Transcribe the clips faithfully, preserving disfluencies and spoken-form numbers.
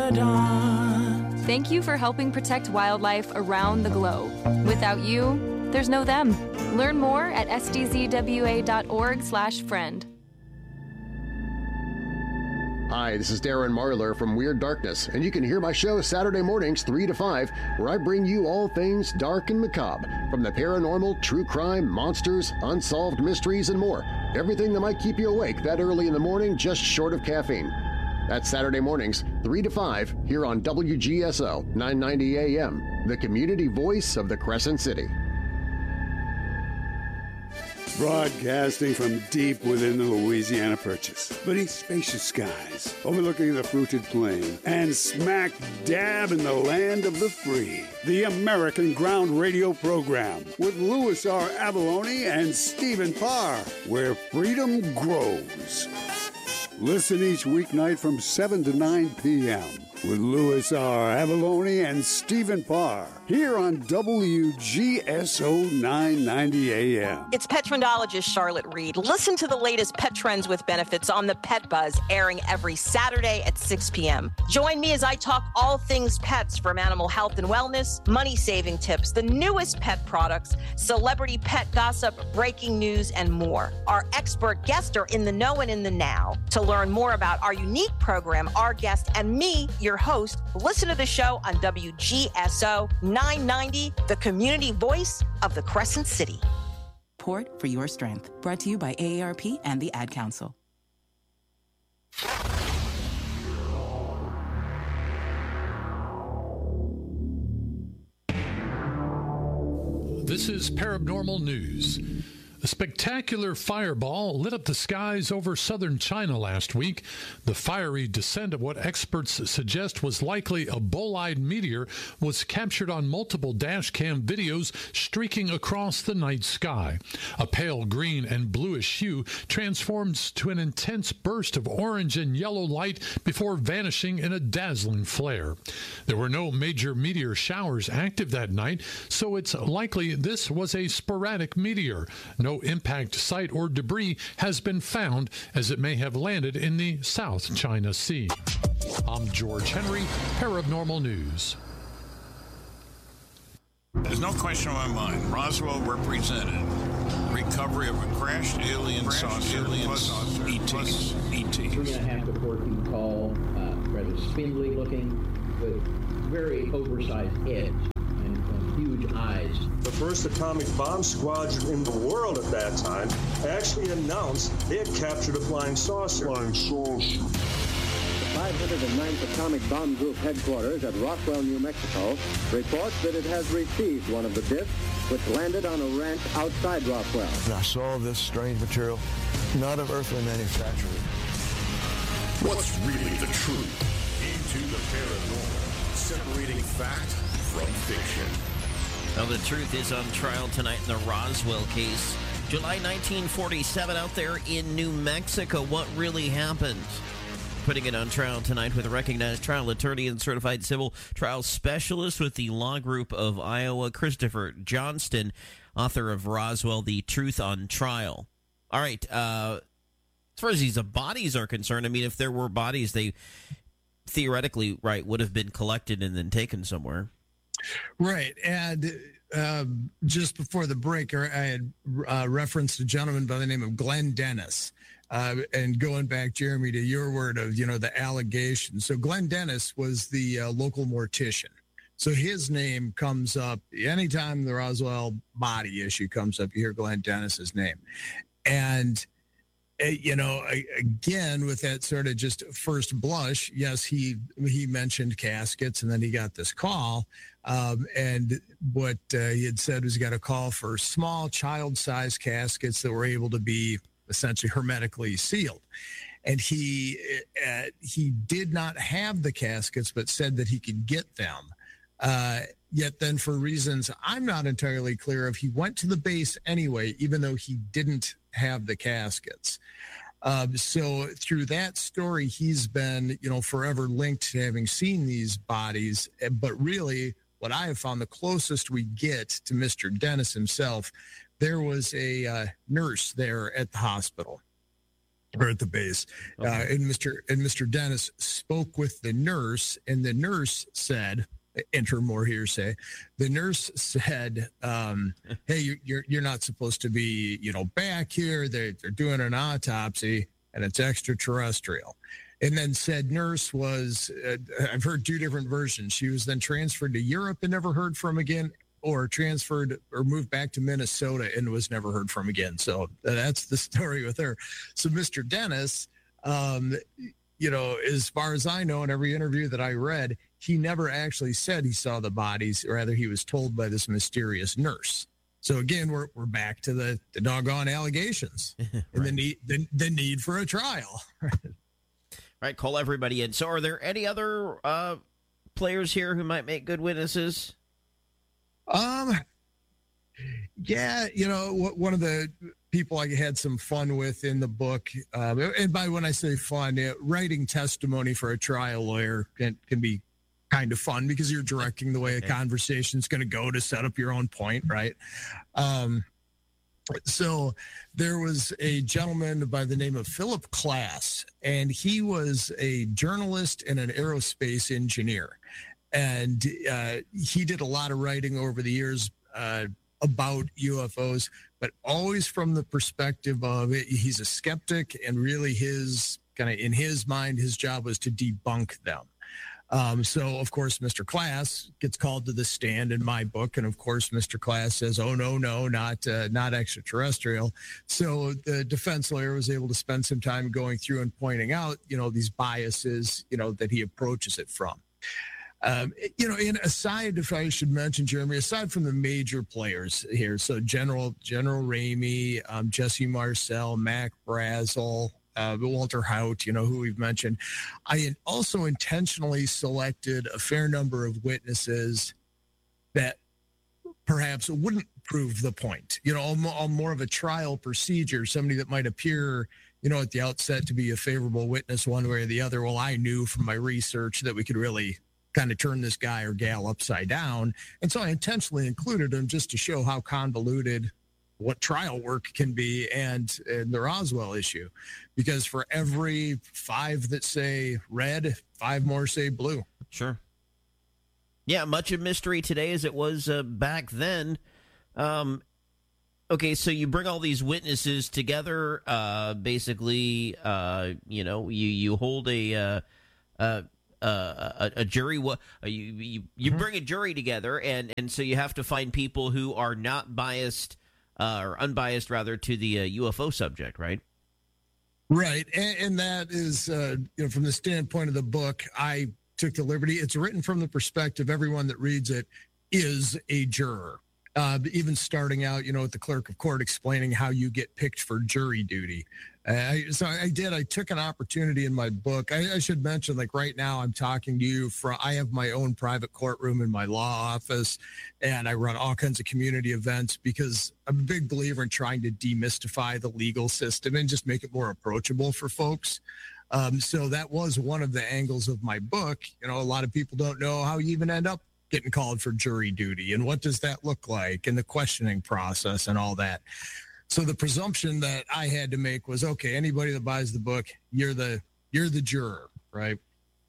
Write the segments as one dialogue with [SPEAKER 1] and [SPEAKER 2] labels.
[SPEAKER 1] paradise.
[SPEAKER 2] Thank you for helping protect wildlife around the globe. Without you, there's no them. Learn more at s d z w a dot org slash friend.
[SPEAKER 3] Hi, this is Darren Marlar from Weird Darkness, and you can hear my show Saturday mornings three to five, where I bring you all things dark and macabre, from the paranormal, true crime, monsters, unsolved mysteries, and more. Everything that might keep you awake that early in the morning, just short of caffeine. That's Saturday mornings, three to five, here on W G S O nine ninety A M, the community voice of the Crescent City.
[SPEAKER 4] Broadcasting from deep within the Louisiana Purchase, beneath spacious skies, overlooking the fruited plain, and smack dab in the land of the free. The American Ground Radio Program with Louis R. Avalone and Stephen Parr, where freedom grows. Listen each weeknight from seven to nine p.m. with Louis R. Avalone and Stephen Parr, here on W G S O nine ninety A M.
[SPEAKER 5] It's pet trendologist Charlotte Reed. Listen to the latest pet trends with benefits on the Pet Buzz, airing every Saturday at six p.m. Join me as I talk all things pets, from animal health and wellness, money-saving tips, the newest pet products, celebrity pet gossip, breaking news, and more. Our expert guests are in the know and in the now. To learn more about our unique program, our guest, and me, your host, listen to the show on W G S O nine ninety, the community voice of the Crescent City.
[SPEAKER 6] Port for your strength. Brought to you by A A R P and the Ad Council.
[SPEAKER 7] This is Paranormal News. A spectacular fireball lit up the skies over southern China last week. The fiery descent of what experts suggest was likely a bolide meteor was captured on multiple dash cam videos streaking across the night sky. A pale green and bluish hue transforms to an intense burst of orange and yellow light before vanishing in a dazzling flare. There were no major meteor showers active that night, so it's likely this was a sporadic meteor. No impact site or debris has been found, as it may have landed in the South China Sea. I'm George Henry, Paranormal News.
[SPEAKER 8] There's no question in my mind. Roswell represented recovery of a crashed alien saucer, aliens, E Ts. E Ts.
[SPEAKER 9] Three and a half to four feet tall, uh, rather spindly looking, with very oversized heads. Huge eyes.
[SPEAKER 10] The first atomic bomb squadron in the world at that time actually announced they had captured a flying saucer. Flying saucer.
[SPEAKER 11] The five hundred ninth Atomic Bomb Group headquarters at Roswell, New Mexico, reports that it has received one of the discs which landed on a ranch outside Roswell.
[SPEAKER 12] And I saw this strange material, not of earthly manufacture.
[SPEAKER 13] What's really the truth? Into the paranormal, separating fact from fiction.
[SPEAKER 14] Well, the truth is on trial tonight in the Roswell case. July nineteen forty-seven out there in New Mexico. What really happened? Putting it on trial tonight with a recognized trial attorney and certified civil trial specialist with the Law Group of Iowa, Christopher Johnston, author of Roswell, The Truth on Trial. All right. Uh, as far as these bodies are concerned, I mean, if there were bodies, they theoretically, right, would have been collected and then taken somewhere.
[SPEAKER 15] Right. And uh, just before the break, I had uh, referenced a gentleman by the name of Glenn Dennis. Uh, and going back, Jeremy, to your word of, you know, the allegations. So Glenn Dennis was the uh, local mortician. So his name comes up anytime the Roswell body issue comes up, you hear Glenn Dennis's name. And you know, again, with that sort of just first blush, yes, he he mentioned caskets, and then he got this call. Um, and what uh, he had said was he got a call for small child-sized caskets that were able to be essentially hermetically sealed. And he uh, he did not have the caskets, but said that he could get them. Uh, yet then, for reasons I'm not entirely clear of, he went to the base anyway, even though he didn't have the caskets. Um, so through that story, he's been, you know, forever linked to having seen these bodies. But really, what I have found, the closest we get to Mister Dennis himself, there was a uh, nurse there at the hospital. or at the base. Okay. Uh, and Mister and Mister Dennis spoke with the nurse, and the nurse said, enter more hearsay. The nurse said, um, "Hey, you, you're you're not supposed to be, you know, back here. They're they're doing an autopsy, and it's extraterrestrial." And then said nurse was, uh, I've heard two different versions. She was then transferred to Europe and never heard from again, or transferred or moved back to Minnesota and was never heard from again. So that's the story with her. So Mister Dennis, um, you know, as far as I know, in every interview that I read, he never actually said he saw the bodies. Rather, he was told by this mysterious nurse. So again, we're we're back to the, the doggone allegations right. and the need the, the need for a trial.
[SPEAKER 14] Right, call everybody in. So are there any other uh, players here who might make good witnesses?
[SPEAKER 15] Um, yeah, you know, one of the people I had some fun with in the book, um, and by when I say fun, uh, writing testimony for a trial lawyer can, can be kind of fun because you're directing the way a conversation is going to go to set up your own point, right? Um, so there was a gentleman by the name of Philip Klass, and he was a journalist and an aerospace engineer. And uh, he did a lot of writing over the years uh, about U F Os, but always from the perspective of it, he's a skeptic, and really his kind of in his mind, his job was to debunk them. Um, so, of course, Mister Klass gets called to the stand in my book. And, of course, Mister Klass says, oh, no, no, not uh, not extraterrestrial. So the defense lawyer was able to spend some time going through and pointing out, you know, these biases, you know, that he approaches it from. Um, you know, and aside, if I should mention, Jeremy, aside from the major players here, so General General Ramey, um, Jesse Marcel, Mac Brazel, Uh, Walter Haut, you know, who we've mentioned. I also intentionally selected a fair number of witnesses that perhaps wouldn't prove the point. You know, on, on more of a trial procedure, somebody that might appear, you know, at the outset to be a favorable witness one way or the other. Well, I knew from my research that we could really kind of turn this guy or gal upside down. And so I intentionally included them just to show how convoluted what trial work can be, and, and the Roswell issue, because for every five that say red, five more say blue.
[SPEAKER 14] Sure. Yeah, much of mystery today as it was uh, back then. Um, okay, so you bring all these witnesses together. Uh, basically, uh, you know, you you hold a uh, uh, uh, a, a jury. What uh, you you you mm-hmm. bring a jury together, and and so you have to find people who are not biased. Uh, or unbiased, rather, to the uh, U F O subject, right?
[SPEAKER 15] Right, and, and that is, uh, you know, from the standpoint of the book, I took the liberty. It's written from the perspective, everyone that reads it is a juror. Uh, even starting out, you know, with the clerk of court explaining how you get picked for jury duty. Uh, I, so I did. I took an opportunity in my book. I, I should mention, like right now, I'm talking to you from. I have my own private courtroom in my law office, and I run all kinds of community events because I'm a big believer in trying to demystify the legal system and just make it more approachable for folks. Um, so that was one of the angles of my book. You know, a lot of people don't know how you even end up getting called for jury duty and what does that look like and the questioning process and all that. So the presumption that I had to make was, okay, anybody that buys the book, you're the you're the juror, right?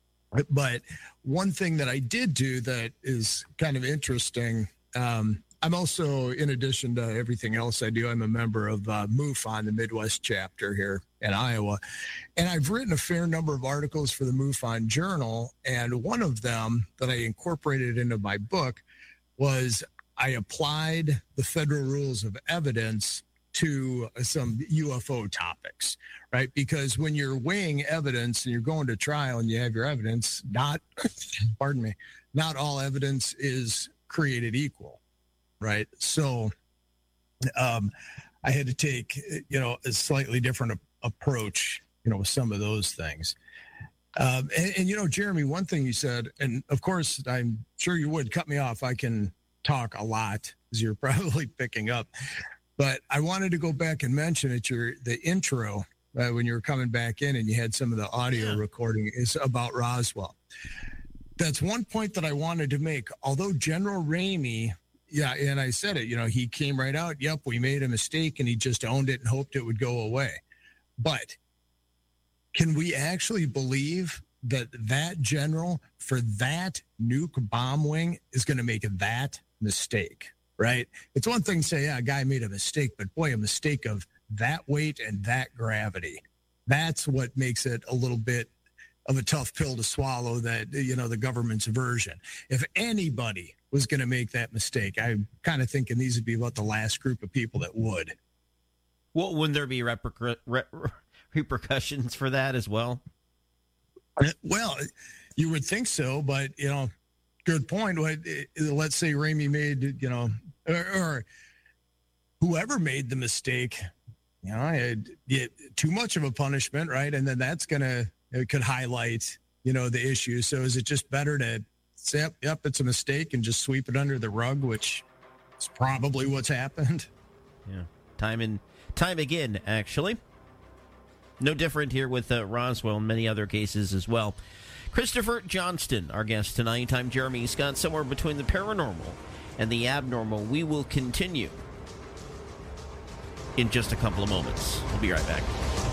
[SPEAKER 15] But one thing that I did do that is kind of interesting, um, I'm also, in addition to everything else I do, I'm a member of uh, MUFON, the Midwest chapter here in Iowa. And I've written a fair number of articles for the MUFON Journal. And one of them that I incorporated into my book was I applied the federal rules of evidence to some U F O topics, right? Because when you're weighing evidence and you're going to trial and you have your evidence, not, pardon me, not all evidence is created equal. Right. So um, I had to take, you know, a slightly different a- approach, you know, with some of those things. Um, and, and, you know, Jeremy, one thing you said, and of course, I'm sure you would cut me off. I can talk a lot, as you're probably picking up. But I wanted to go back and mention at your the intro uh, when you were coming back in and you had some of the audio yeah. recording is about Roswell. That's one point that I wanted to make. Although General Ramey, yeah, and I said it, you know, he came right out. Yep, we made a mistake, and he just owned it and hoped it would go away. But can we actually believe that that general for that nuke bomb wing is going to make that mistake, right? It's one thing to say, yeah, a guy made a mistake, but boy, a mistake of that weight and that gravity. That's what makes it a little bit of a tough pill to swallow, that, you know, the government's version. If anybody was going to make that mistake, I'm kind of thinking these would be about the last group of people that would.
[SPEAKER 14] Well, wouldn't there be reper- re- repercussions for that as well?
[SPEAKER 15] Well, you would think so, but, you know, good point. Let's say Ramey made, you know, or, or whoever made the mistake, you know, it, it, too much of a punishment, right? And then that's going to, it could highlight, you know, the issue. So is it just better to say, yep, yep, it's a mistake and just sweep it under the rug, which is probably what's happened?
[SPEAKER 14] Yeah. Time and time again, actually. No different here with uh, Roswell and many other cases as well. Christopher Johnston, our guest tonight. I'm Jeremy Scott. Somewhere between the paranormal and the abnormal, we will continue in just a couple of moments. We'll be right back.